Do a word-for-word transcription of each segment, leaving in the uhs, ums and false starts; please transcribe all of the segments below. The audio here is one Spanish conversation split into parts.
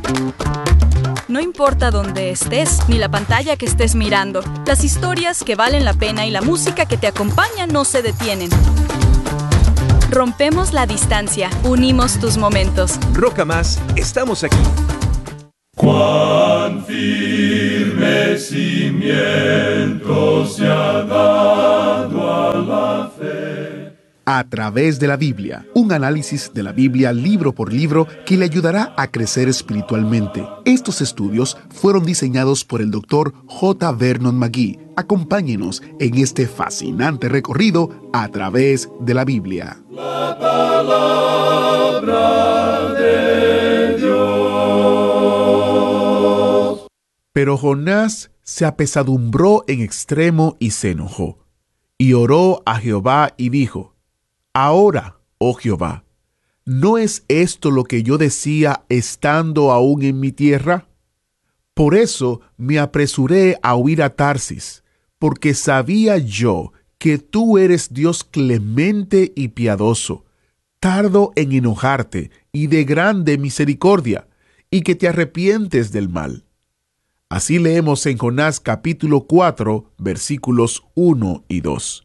No importa dónde estés, ni la pantalla que estés mirando, las historias que valen la pena y la música que te acompaña no se detienen. Rompemos la distancia, unimos tus momentos. Roca Más, estamos aquí. Cuán firme cimiento se ha dado a la fe. A través de la Biblia, un análisis de la Biblia libro por libro que le ayudará a crecer espiritualmente. Estos estudios fueron diseñados por el doctor J. Vernon McGee. Acompáñenos en este fascinante recorrido a través de la Biblia. La palabra de Dios. Pero Jonás se apesadumbró en extremo y se enojó, y oró a Jehová y dijo: Ahora, oh Jehová, ¿no es esto lo que yo decía estando aún en mi tierra? Por eso me apresuré a huir a Tarsis, porque sabía yo que tú eres Dios clemente y piadoso, tardo en enojarte y de grande misericordia, y que te arrepientes del mal. Así leemos en Jonás capítulo cuatro, versículos uno y dos.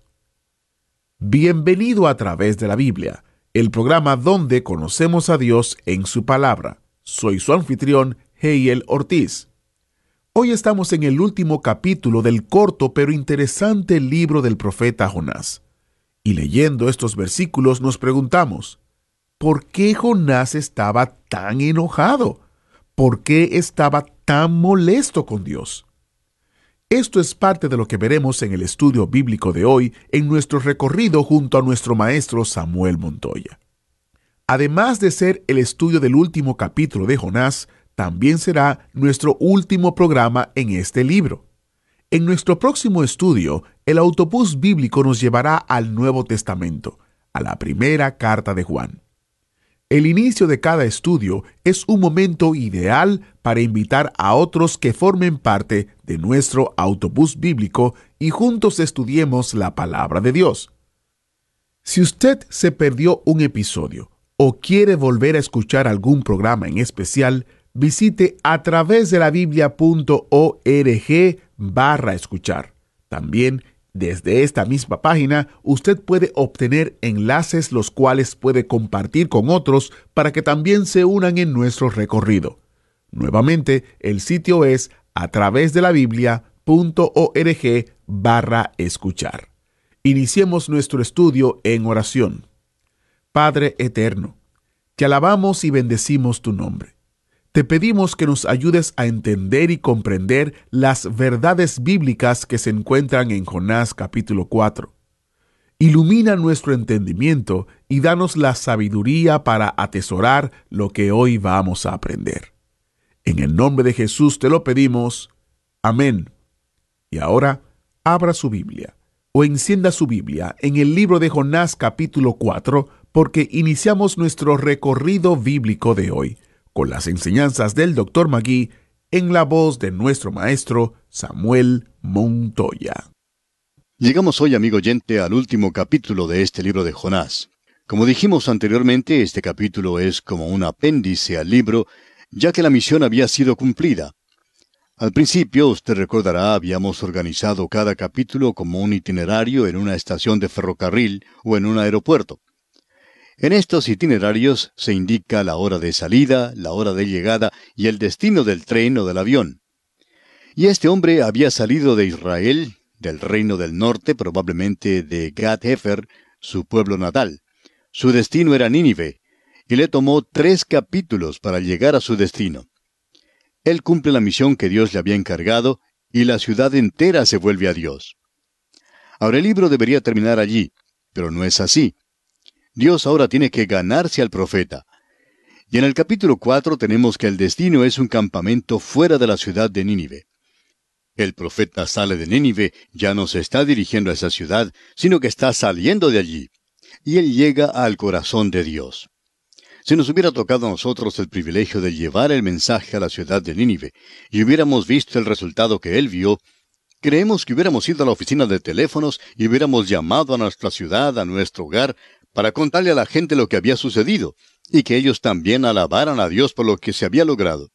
Bienvenido a través de la Biblia, el programa donde conocemos a Dios en su palabra. Soy su anfitrión, Heiel Ortiz. Hoy estamos en el último capítulo del corto pero interesante libro del profeta Jonás. Y leyendo estos versículos nos preguntamos, ¿por qué Jonás estaba tan enojado? ¿Por qué estaba tan molesto con Dios? Esto es parte de lo que veremos en el estudio bíblico de hoy en nuestro recorrido junto a nuestro maestro Samuel Montoya. Además de ser el estudio del último capítulo de Jonás, también será nuestro último programa en este libro. En nuestro próximo estudio, el autobús bíblico nos llevará al Nuevo Testamento, a la primera carta de Juan. El inicio de cada estudio es un momento ideal para invitar a otros que formen parte de nuestro autobús bíblico y juntos estudiemos la palabra de Dios. Si usted se perdió un episodio o quiere volver a escuchar algún programa en especial, visite a través de la biblia punto org barra escuchar. También desde esta misma página, usted puede obtener enlaces los cuales puede compartir con otros para que también se unan en nuestro recorrido. Nuevamente, el sitio es a través de la biblia punto org barra escuchar. Iniciemos nuestro estudio en oración. Padre eterno, te alabamos y bendecimos tu nombre. Te pedimos que nos ayudes a entender y comprender las verdades bíblicas que se encuentran en Jonás capítulo cuatro. Ilumina nuestro entendimiento y danos la sabiduría para atesorar lo que hoy vamos a aprender. En el nombre de Jesús te lo pedimos. Amén. Y ahora, abra su Biblia o encienda su Biblia en el libro de Jonás capítulo cuatro, porque iniciamos nuestro recorrido bíblico de hoy con las enseñanzas del doctor McGee en la voz de nuestro maestro Samuel Montoya. Llegamos hoy, amigo oyente, al último capítulo de este libro de Jonás. Como dijimos anteriormente, este capítulo es como un apéndice al libro, ya que la misión había sido cumplida. Al principio, usted recordará, habíamos organizado cada capítulo como un itinerario en una estación de ferrocarril o en un aeropuerto. En estos itinerarios se indica la hora de salida, la hora de llegada y el destino del tren o del avión. Y este hombre había salido de Israel, del reino del norte, probablemente de Gat-Hefer, su pueblo natal. Su destino era Nínive, y le tomó tres capítulos para llegar a su destino. Él cumple la misión que Dios le había encargado, y la ciudad entera se vuelve a Dios. Ahora el libro debería terminar allí, pero no es así. Dios ahora tiene que ganarse al profeta. Y en el capítulo cuatro tenemos que el destino es un campamento fuera de la ciudad de Nínive. El profeta sale de Nínive, ya no se está dirigiendo a esa ciudad, sino que está saliendo de allí. Y él llega al corazón de Dios. Si nos hubiera tocado a nosotros el privilegio de llevar el mensaje a la ciudad de Nínive, y hubiéramos visto el resultado que él vio, creemos que hubiéramos ido a la oficina de teléfonos y hubiéramos llamado a nuestra ciudad, a nuestro hogar, para contarle a la gente lo que había sucedido, y que ellos también alabaran a Dios por lo que se había logrado.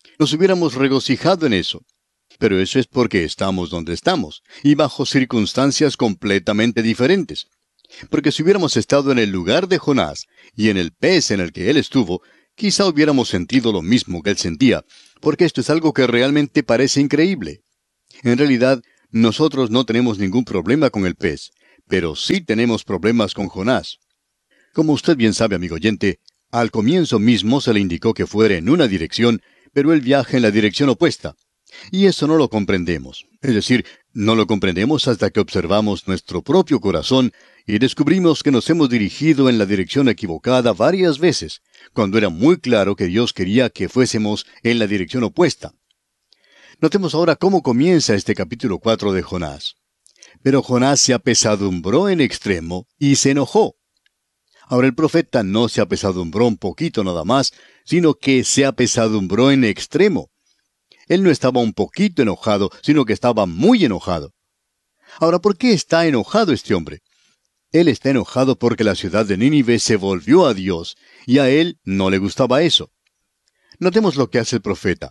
Nos hubiéramos regocijado en eso. Pero eso es porque estamos donde estamos, y bajo circunstancias completamente diferentes. Porque si hubiéramos estado en el lugar de Jonás, y en el pez en el que él estuvo, quizá hubiéramos sentido lo mismo que él sentía, porque esto es algo que realmente parece increíble. En realidad, nosotros no tenemos ningún problema con el pez, pero sí tenemos problemas con Jonás. Como usted bien sabe, amigo oyente, al comienzo mismo se le indicó que fuera en una dirección, pero él viaja en la dirección opuesta. Y eso no lo comprendemos. Es decir, no lo comprendemos hasta que observamos nuestro propio corazón y descubrimos que nos hemos dirigido en la dirección equivocada varias veces, cuando era muy claro que Dios quería que fuésemos en la dirección opuesta. Notemos ahora cómo comienza este capítulo cuatro de Jonás. Pero Jonás se apesadumbró en extremo y se enojó. Ahora el profeta no se apesadumbró un poquito nada más, sino que se apesadumbró en extremo. Él no estaba un poquito enojado, sino que estaba muy enojado. Ahora, ¿por qué está enojado este hombre? Él está enojado porque la ciudad de Nínive se volvió a Dios, y a él no le gustaba eso. Notemos lo que hace el profeta.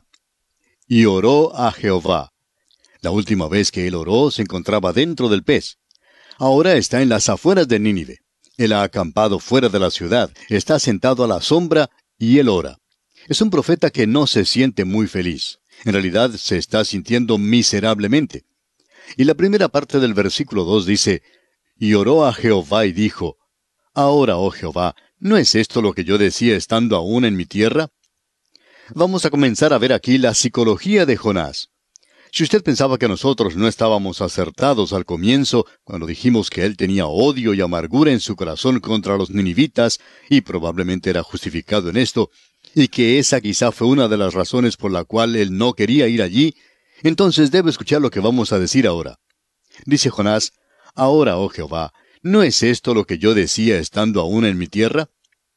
Y oró a Jehová. La última vez que él oró se encontraba dentro del pez. Ahora está en las afueras de Nínive. Él ha acampado fuera de la ciudad, está sentado a la sombra y él ora. Es un profeta que no se siente muy feliz. En realidad se está sintiendo miserablemente. Y la primera parte del versículo dos dice, y oró a Jehová y dijo, ahora, oh Jehová, ¿no es esto lo que yo decía estando aún en mi tierra? Vamos a comenzar a ver aquí la psicología de Jonás. Si usted pensaba que nosotros no estábamos acertados al comienzo, cuando dijimos que él tenía odio y amargura en su corazón contra los ninivitas, y probablemente era justificado en esto, y que esa quizá fue una de las razones por la cual él no quería ir allí, entonces debe escuchar lo que vamos a decir ahora. Dice Jonás, ahora, oh Jehová, ¿no es esto lo que yo decía estando aún en mi tierra?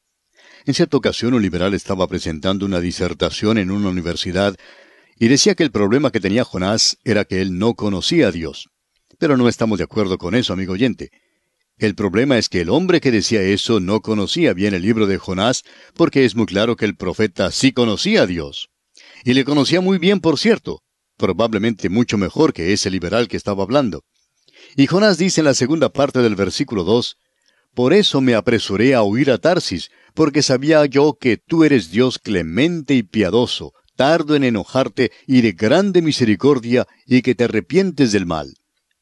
En cierta ocasión un liberal estaba presentando una disertación en una universidad, y decía que el problema que tenía Jonás era que él no conocía a Dios. Pero no estamos de acuerdo con eso, amigo oyente. El problema es que el hombre que decía eso no conocía bien el libro de Jonás, porque es muy claro que el profeta sí conocía a Dios. Y le conocía muy bien, por cierto, probablemente mucho mejor que ese liberal que estaba hablando. Y Jonás dice en la segunda parte del versículo dos, por eso me apresuré a huir a Tarsis, porque sabía yo que tú eres Dios clemente y piadoso, tardo en enojarte y de grande misericordia, y que te arrepientes del mal.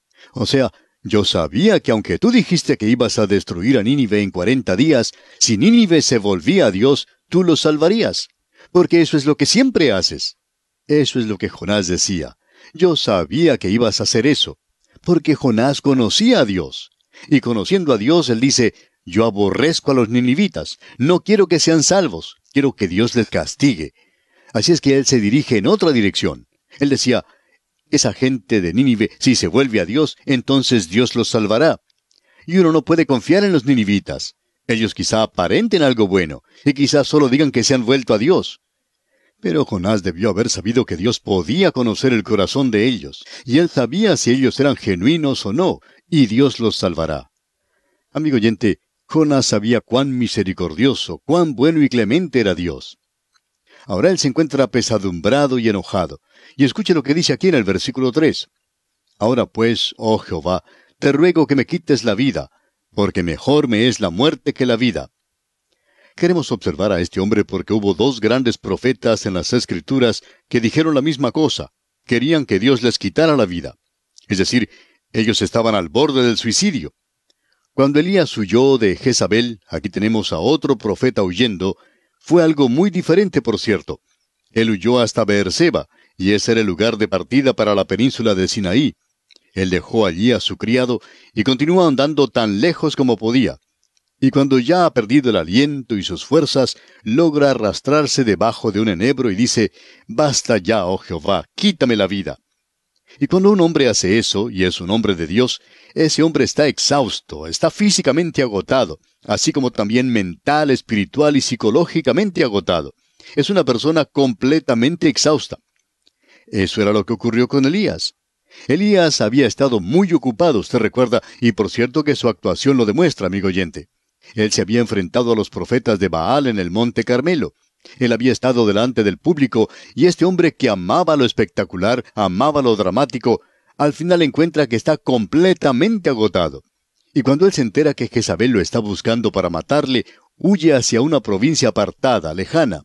O sea, yo sabía que aunque tú dijiste que ibas a destruir a Nínive en cuarenta días, si Nínive se volvía a Dios, tú lo salvarías. Porque eso es lo que siempre haces. Eso es lo que Jonás decía. Yo sabía que ibas a hacer eso. Porque Jonás conocía a Dios. Y conociendo a Dios, él dice, yo aborrezco a los ninivitas. No quiero que sean salvos. Quiero que Dios les castigue. Así es que él se dirige en otra dirección. Él decía, esa gente de Nínive, si se vuelve a Dios, entonces Dios los salvará. Y uno no puede confiar en los ninivitas. Ellos quizá aparenten algo bueno, y quizá solo digan que se han vuelto a Dios. Pero Jonás debió haber sabido que Dios podía conocer el corazón de ellos, y él sabía si ellos eran genuinos o no, y Dios los salvará. Amigo oyente, Jonás sabía cuán misericordioso, cuán bueno y clemente era Dios. Ahora él se encuentra apesadumbrado y enojado. Y escuche lo que dice aquí en el versículo tres. Ahora pues, oh Jehová, te ruego que me quites la vida, porque mejor me es la muerte que la vida. Queremos observar a este hombre porque hubo dos grandes profetas en las Escrituras que dijeron la misma cosa. Querían que Dios les quitara la vida. Es decir, ellos estaban al borde del suicidio. Cuando Elías huyó de Jezabel, aquí tenemos a otro profeta huyendo. Fue algo muy diferente, por cierto. Él huyó hasta Beerseba, y ese era el lugar de partida para la península de Sinaí. Él dejó allí a su criado y continuó andando tan lejos como podía. Y cuando ya ha perdido el aliento y sus fuerzas, logra arrastrarse debajo de un enebro y dice, «Basta ya, oh Jehová, quítame la vida». Y cuando un hombre hace eso, y es un hombre de Dios, ese hombre está exhausto, está físicamente agotado, así como también mental, espiritual y psicológicamente agotado. Es una persona completamente exhausta. Eso era lo que ocurrió con Elías. Elías había estado muy ocupado, usted recuerda, y por cierto que su actuación lo demuestra, amigo oyente. Él se había enfrentado a los profetas de Baal en el monte Carmelo. Él había estado delante del público, y este hombre que amaba lo espectacular, amaba lo dramático, al final encuentra que está completamente agotado. Y cuando él se entera que Jezabel lo está buscando para matarle, huye hacia una provincia apartada, lejana.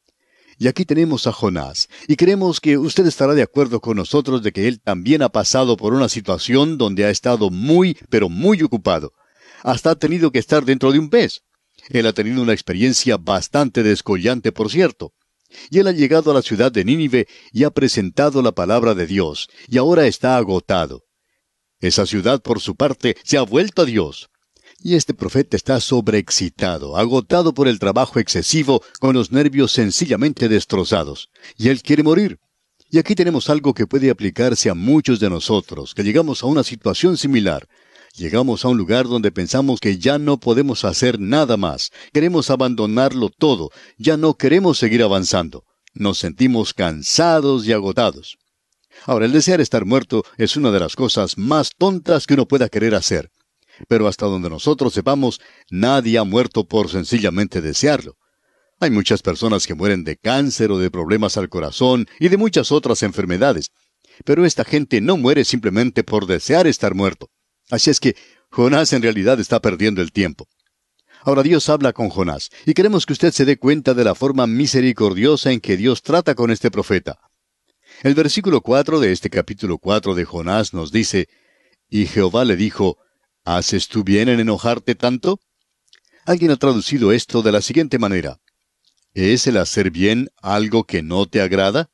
Y aquí tenemos a Jonás, y creemos que usted estará de acuerdo con nosotros de que él también ha pasado por una situación donde ha estado muy, pero muy ocupado. Hasta ha tenido que estar dentro de un pez. Él ha tenido una experiencia bastante descollante, por cierto. Y él ha llegado a la ciudad de Nínive y ha presentado la palabra de Dios, y ahora está agotado. Esa ciudad, por su parte, se ha vuelto a Dios. Y este profeta está sobreexcitado, agotado por el trabajo excesivo, con los nervios sencillamente destrozados. Y él quiere morir. Y aquí tenemos algo que puede aplicarse a muchos de nosotros, que llegamos a una situación similar. Llegamos a un lugar donde pensamos que ya no podemos hacer nada más. Queremos abandonarlo todo. Ya no queremos seguir avanzando. Nos sentimos cansados y agotados. Ahora, el desear estar muerto es una de las cosas más tontas que uno pueda querer hacer. Pero hasta donde nosotros sepamos, nadie ha muerto por sencillamente desearlo. Hay muchas personas que mueren de cáncer o de problemas al corazón y de muchas otras enfermedades. Pero esta gente no muere simplemente por desear estar muerto. Así es que Jonás en realidad está perdiendo el tiempo. Ahora Dios habla con Jonás, y queremos que usted se dé cuenta de la forma misericordiosa en que Dios trata con este profeta. El versículo cuatro de este capítulo cuatro de Jonás nos dice, «Y Jehová le dijo, ¿haces tú bien en enojarte tanto?» Alguien ha traducido esto de la siguiente manera, ¿es el hacer bien algo que no te agrada?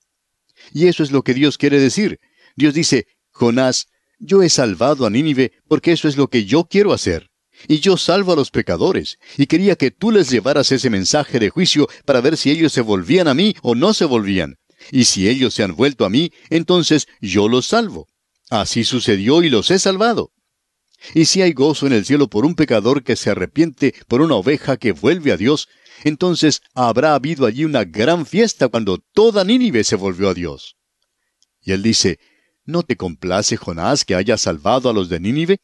Y eso es lo que Dios quiere decir. Dios dice, Jonás, yo he salvado a Nínive porque eso es lo que yo quiero hacer. Y yo salvo a los pecadores, y quería que tú les llevaras ese mensaje de juicio para ver si ellos se volvían a mí o no se volvían. Y si ellos se han vuelto a mí, entonces yo los salvo. Así sucedió y los he salvado. Y si hay gozo en el cielo por un pecador que se arrepiente, por una oveja que vuelve a Dios, entonces habrá habido allí una gran fiesta cuando toda Nínive se volvió a Dios. Y él dice, ¿no te complace, Jonás, que haya salvado a los de Nínive?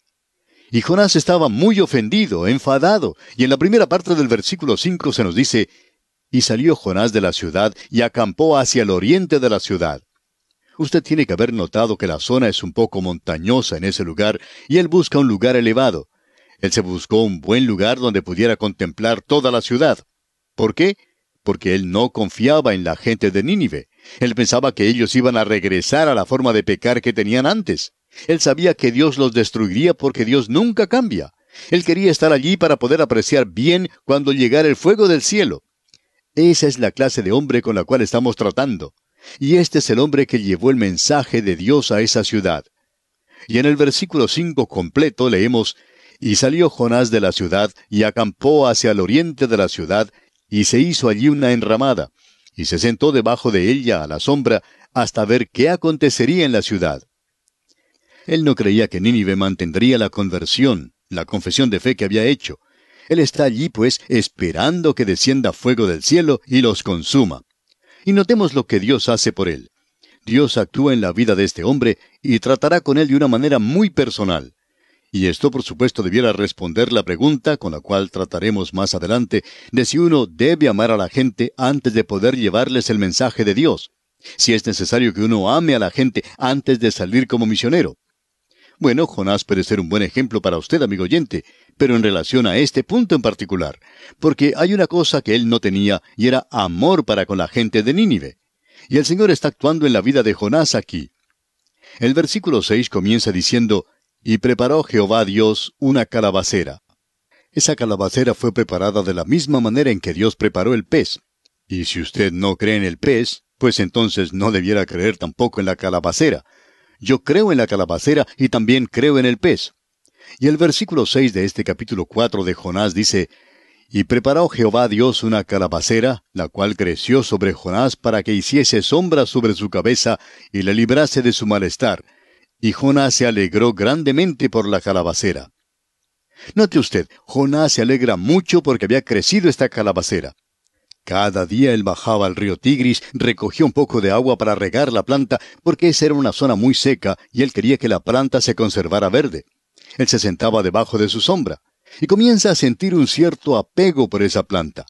Y Jonás estaba muy ofendido, enfadado, y en la primera parte del versículo cinco se nos dice, y salió Jonás de la ciudad y acampó hacia el oriente de la ciudad. Usted tiene que haber notado que la zona es un poco montañosa en ese lugar, y él busca un lugar elevado. Él se buscó un buen lugar donde pudiera contemplar toda la ciudad. ¿Por qué? Porque él no confiaba en la gente de Nínive. Él pensaba que ellos iban a regresar a la forma de pecar que tenían antes. Él sabía que Dios los destruiría porque Dios nunca cambia. Él quería estar allí para poder apreciar bien cuando llegara el fuego del cielo. Esa es la clase de hombre con la cual estamos tratando. Y este es el hombre que llevó el mensaje de Dios a esa ciudad. Y en el versículo cinco completo leemos, y salió Jonás de la ciudad, y acampó hacia el oriente de la ciudad, y se hizo allí una enramada, y se sentó debajo de ella a la sombra, hasta ver qué acontecería en la ciudad. Él no creía que Nínive mantendría la conversión, la confesión de fe que había hecho. Él está allí, pues, esperando que descienda fuego del cielo y los consuma. Y notemos lo que Dios hace por él. Dios actúa en la vida de este hombre y tratará con él de una manera muy personal. Y esto, por supuesto, debiera responder la pregunta, con la cual trataremos más adelante, de si uno debe amar a la gente antes de poder llevarles el mensaje de Dios. Si es necesario que uno ame a la gente antes de salir como misionero. Bueno, Jonás puede ser un buen ejemplo para usted, amigo oyente, pero en relación a este punto en particular, porque hay una cosa que él no tenía, y era amor para con la gente de Nínive. Y el Señor está actuando en la vida de Jonás aquí. El versículo seis comienza diciendo, y preparó Jehová Dios una calabacera. Esa calabacera fue preparada de la misma manera en que Dios preparó el pez. Y si usted no cree en el pez, pues entonces no debiera creer tampoco en la calabacera. Yo creo en la calabacera y también creo en el pez. Y el versículo seis de este capítulo cuatro de Jonás dice, y preparó Jehová Dios una calabacera, la cual creció sobre Jonás para que hiciese sombra sobre su cabeza y le librase de su malestar. Y Jonás se alegró grandemente por la calabacera. Note usted, Jonás se alegra mucho porque había crecido esta calabacera. Cada día él bajaba al río Tigris, recogía un poco de agua para regar la planta, porque esa era una zona muy seca y él quería que la planta se conservara verde. Él se sentaba debajo de su sombra y comienza a sentir un cierto apego por esa planta.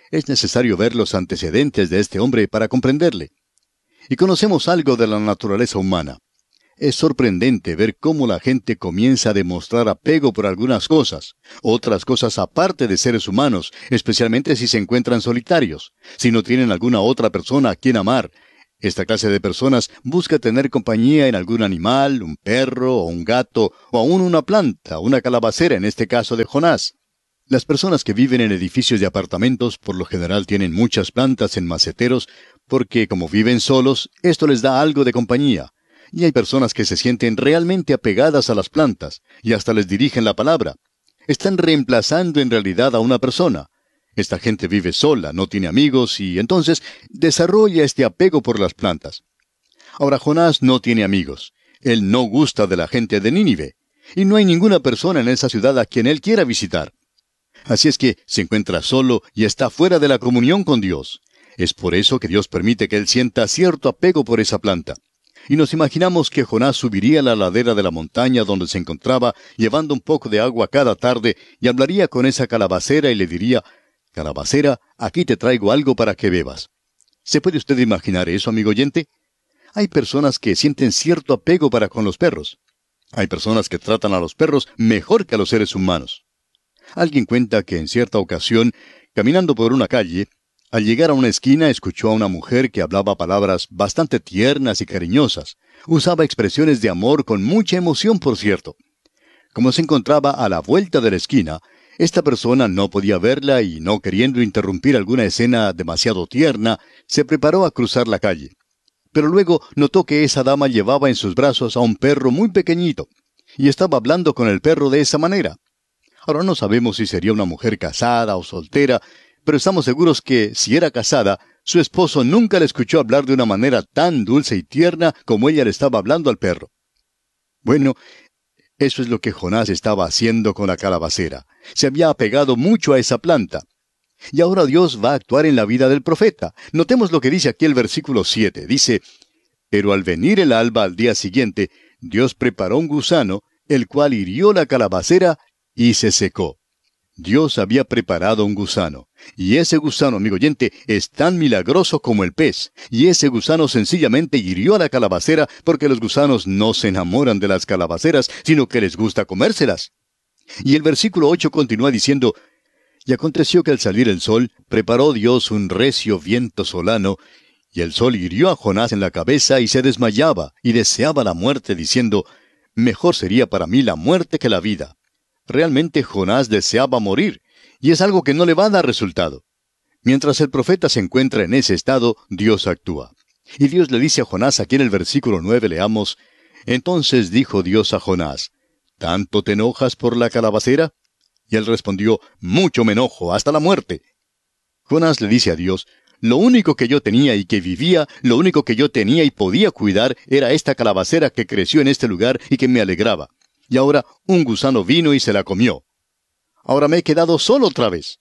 Es necesario ver los antecedentes de este hombre para comprenderle. Y conocemos algo de la naturaleza humana. Es sorprendente ver cómo la gente comienza a demostrar apego por algunas cosas, otras cosas aparte de seres humanos, especialmente si se encuentran solitarios, si no tienen alguna otra persona a quien amar. Esta clase de personas busca tener compañía en algún animal, un perro o un gato, o aún una planta, una calabacera en este caso de Jonás. Las personas que viven en edificios de apartamentos por lo general tienen muchas plantas en maceteros porque, como viven solos, esto les da algo de compañía. Y hay personas que se sienten realmente apegadas a las plantas, y hasta les dirigen la palabra. Están reemplazando en realidad a una persona. Esta gente vive sola, no tiene amigos, y entonces desarrolla este apego por las plantas. Ahora, Jonás no tiene amigos. Él no gusta de la gente de Nínive, y no hay ninguna persona en esa ciudad a quien él quiera visitar. Así es que se encuentra solo y está fuera de la comunión con Dios. Es por eso que Dios permite que él sienta cierto apego por esa planta. Y nos imaginamos que Jonás subiría a la ladera de la montaña donde se encontraba, llevando un poco de agua cada tarde, y hablaría con esa calabacera y le diría: «Calabacera, aquí te traigo algo para que bebas». ¿Se puede usted imaginar eso, amigo oyente? Hay personas que sienten cierto apego para con los perros. Hay personas que tratan a los perros mejor que a los seres humanos. Alguien cuenta que en cierta ocasión, caminando por una calle, al llegar a una esquina escuchó a una mujer que hablaba palabras bastante tiernas y cariñosas. Usaba expresiones de amor con mucha emoción, por cierto. Como se encontraba a la vuelta de la esquina, esta persona no podía verla y, no queriendo interrumpir alguna escena demasiado tierna, se preparó a cruzar la calle. Pero luego notó que esa dama llevaba en sus brazos a un perro muy pequeñito, y estaba hablando con el perro de esa manera. Ahora no sabemos si sería una mujer casada o soltera, pero estamos seguros que, si era casada, su esposo nunca le escuchó hablar de una manera tan dulce y tierna como ella le estaba hablando al perro. Bueno, eso es lo que Jonás estaba haciendo con la calabacera. Se había apegado mucho a esa planta. Y ahora Dios va a actuar en la vida del profeta. Notemos lo que dice aquí el versículo siete. Dice: «Pero al venir el alba al día siguiente, Dios preparó un gusano, el cual hirió la calabacera y se secó». Dios había preparado un gusano. Y ese gusano, amigo oyente, es tan milagroso como el pez. Y ese gusano sencillamente hirió a la calabacera porque los gusanos no se enamoran de las calabaceras, sino que les gusta comérselas. Y el versículo ocho continúa diciendo: «Y aconteció que al salir el sol, preparó Dios un recio viento solano, y el sol hirió a Jonás en la cabeza y se desmayaba, y deseaba la muerte, diciendo: Mejor sería para mí la muerte que la vida». Realmente Jonás deseaba morir, y es algo que no le va a dar resultado. Mientras el profeta se encuentra en ese estado, Dios actúa. Y Dios le dice a Jonás, aquí en el versículo nueve leamos: «Entonces dijo Dios a Jonás: ¿Tanto te enojas por la calabacera?» Y él respondió: «Mucho me enojo, hasta la muerte». Jonás le dice a Dios: «Lo único que yo tenía y que vivía, lo único que yo tenía y podía cuidar, era esta calabacera que creció en este lugar y que me alegraba. Y ahora un gusano vino y se la comió. Ahora me he quedado solo otra vez».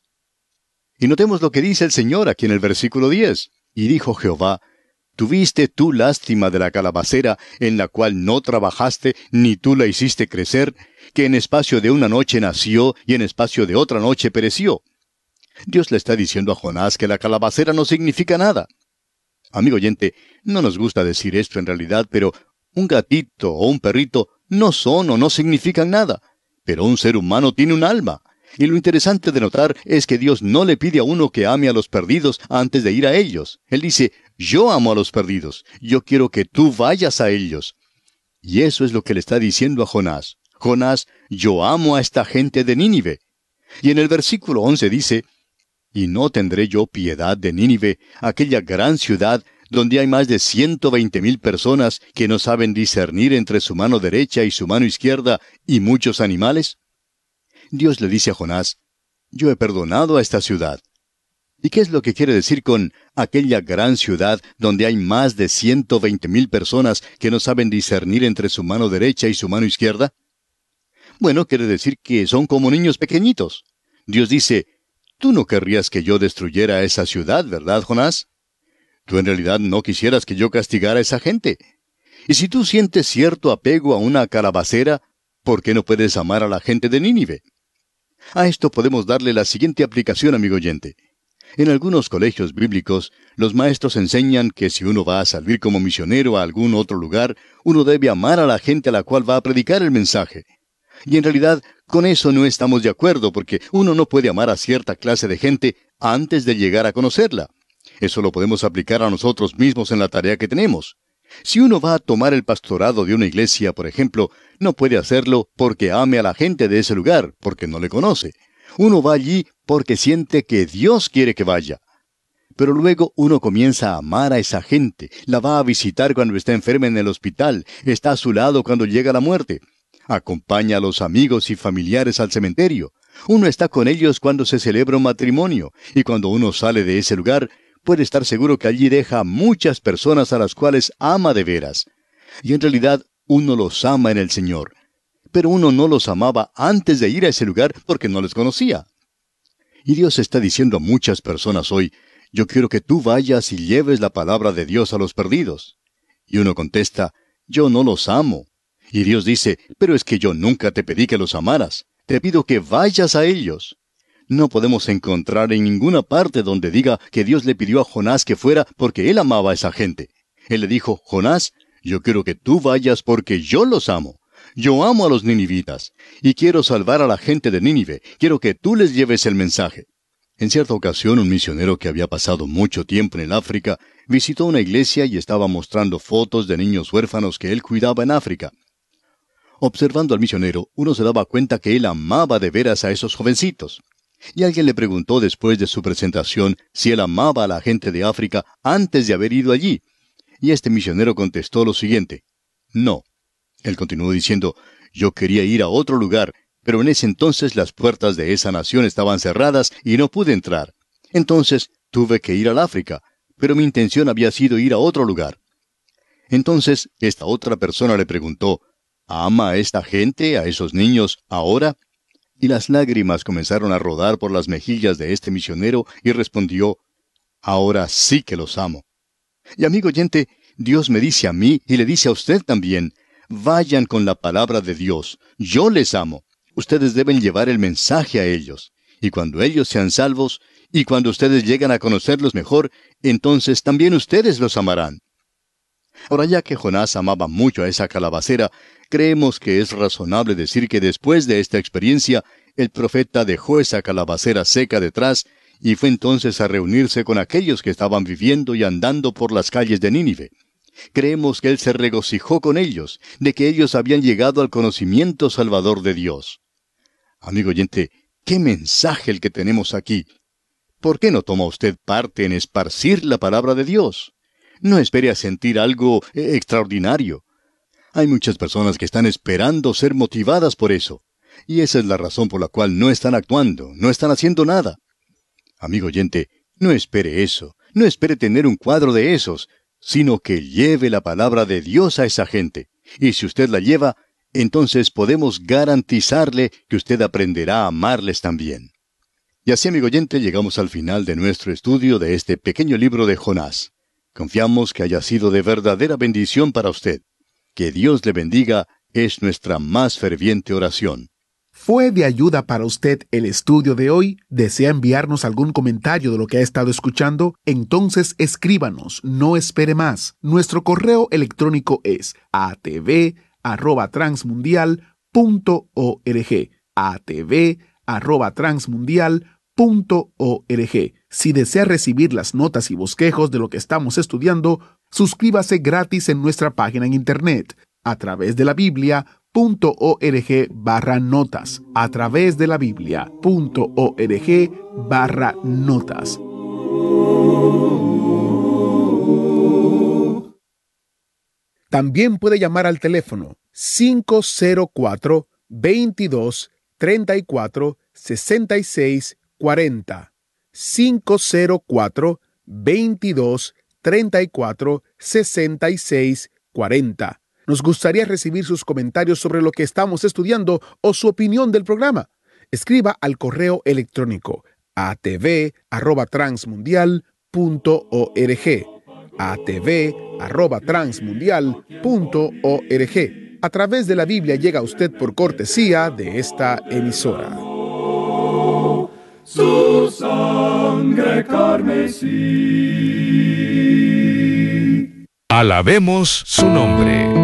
Y notemos lo que dice el Señor aquí en el versículo diez. «Y dijo Jehová: ¿Tuviste tú lástima de la calabacera, en la cual no trabajaste, ni tú la hiciste crecer, que en espacio de una noche nació, y en espacio de otra noche pereció?» Dios le está diciendo a Jonás que la calabacera no significa nada. Amigo oyente, no nos gusta decir esto en realidad, pero un gatito o un perrito no son o no significan nada. Pero un ser humano tiene un alma. Y lo interesante de notar es que Dios no le pide a uno que ame a los perdidos antes de ir a ellos. Él dice: «Yo amo a los perdidos. Yo quiero que tú vayas a ellos». Y eso es lo que le está diciendo a Jonás. Jonás, yo amo a esta gente de Nínive. Y en el versículo once dice: «Y no tendré yo piedad de Nínive, aquella gran ciudad, donde hay más de ciento veinte mil personas que no saben discernir entre su mano derecha y su mano izquierda, y muchos animales». Dios le dice a Jonás: «Yo he perdonado a esta ciudad». ¿Y qué es lo que quiere decir con aquella gran ciudad donde hay más de ciento veinte mil personas que no saben discernir entre su mano derecha y su mano izquierda? Bueno, quiere decir que son como niños pequeñitos. Dios dice: «Tú no querrías que yo destruyera esa ciudad, ¿verdad, Jonás? Tú en realidad no quisieras que yo castigara a esa gente. Y si tú sientes cierto apego a una calabacera, ¿por qué no puedes amar a la gente de Nínive?». A esto podemos darle la siguiente aplicación, amigo oyente. En algunos colegios bíblicos, los maestros enseñan que si uno va a servir como misionero a algún otro lugar, uno debe amar a la gente a la cual va a predicar el mensaje. Y en realidad, con eso no estamos de acuerdo, porque uno no puede amar a cierta clase de gente antes de llegar a conocerla. Eso lo podemos aplicar a nosotros mismos en la tarea que tenemos. Si uno va a tomar el pastorado de una iglesia, por ejemplo, no puede hacerlo porque ame a la gente de ese lugar, porque no le conoce. Uno va allí porque siente que Dios quiere que vaya. Pero luego uno comienza a amar a esa gente, la va a visitar cuando está enferma en el hospital, está a su lado cuando llega la muerte. Acompaña a los amigos y familiares al cementerio. Uno está con ellos cuando se celebra un matrimonio, y cuando uno sale de ese lugar, puede estar seguro que allí deja a muchas personas a las cuales ama de veras. Y en realidad, uno los ama en el Señor. Pero uno no los amaba antes de ir a ese lugar porque no les conocía. Y Dios está diciendo a muchas personas hoy, yo quiero que tú vayas y lleves la palabra de Dios a los perdidos. Y uno contesta, yo no los amo. Y Dios dice, pero es que yo nunca te pedí que los amaras. Te pido que vayas a ellos. No podemos encontrar en ninguna parte donde diga que Dios le pidió a Jonás que fuera porque él amaba a esa gente. Él le dijo, Jonás, yo quiero que tú vayas porque yo los amo. Yo amo a los ninivitas, y quiero salvar a la gente de Nínive. Quiero que tú les lleves el mensaje. En cierta ocasión, un misionero que había pasado mucho tiempo en el África, visitó una iglesia y estaba mostrando fotos de niños huérfanos que él cuidaba en África. Observando al misionero, uno se daba cuenta que él amaba de veras a esos jovencitos. Y alguien le preguntó después de su presentación si él amaba a la gente de África antes de haber ido allí. Y este misionero contestó lo siguiente, no. Él continuó diciendo, yo quería ir a otro lugar, pero en ese entonces las puertas de esa nación estaban cerradas y no pude entrar. Entonces tuve que ir al África, pero mi intención había sido ir a otro lugar. Entonces esta otra persona le preguntó, ¿ama a esta gente, a esos niños, ahora? Y las lágrimas comenzaron a rodar por las mejillas de este misionero y respondió, ahora sí que los amo. Y amigo oyente, Dios me dice a mí y le dice a usted también, vayan con la palabra de Dios. Yo les amo. Ustedes deben llevar el mensaje a ellos. Y cuando ellos sean salvos, y cuando ustedes llegan a conocerlos mejor, entonces también ustedes los amarán. Ahora, ya que Jonás amaba mucho a esa calabacera, creemos que es razonable decir que después de esta experiencia, el profeta dejó esa calabacera seca detrás y fue entonces a reunirse con aquellos que estaban viviendo y andando por las calles de Nínive. Creemos que él se regocijó con ellos, de que ellos habían llegado al conocimiento salvador de Dios. Amigo oyente, ¿qué mensaje el que tenemos aquí? ¿Por qué no toma usted parte en esparcir la palabra de Dios? No espere a sentir algo eh, extraordinario. Hay muchas personas que están esperando ser motivadas por eso, y esa es la razón por la cual no están actuando, no están haciendo nada. Amigo oyente, no espere eso, no espere tener un cuadro de esos, sino que lleve la palabra de Dios a esa gente. Y si usted la lleva, entonces podemos garantizarle que usted aprenderá a amarles también. Y así, amigo oyente, llegamos al final de nuestro estudio de este pequeño libro de Jonás. Confiamos que haya sido de verdadera bendición para usted. Que Dios le bendiga es nuestra más ferviente oración. ¿Fue de ayuda para usted el estudio de hoy? ¿Desea enviarnos algún comentario de lo que ha estado escuchando? Entonces escríbanos, no espere más. Nuestro correo electrónico es a t v arroba transmundial punto org. a t v arroba transmundial punto org. Si desea recibir las notas y bosquejos de lo que estamos estudiando, suscríbase gratis en nuestra página en internet, a través de la Biblia. Punto org barra notas, a través de la Biblia punto org barra notas. También puede llamar al teléfono cinco cero cuatro, veintidós, treinta y cuatro, sesenta y seis, cuarenta. cinco cero cuatro, veintidós, treinta y cuatro, sesenta y seis, cuarenta. Nos gustaría recibir sus comentarios sobre lo que estamos estudiando o su opinión del programa. Escriba al correo electrónico a t v arroba transmundial punto org. a t v arroba transmundial punto org. A través de la Biblia llega a usted por cortesía de esta emisora. su sangre carmesí. Alabemos su nombre.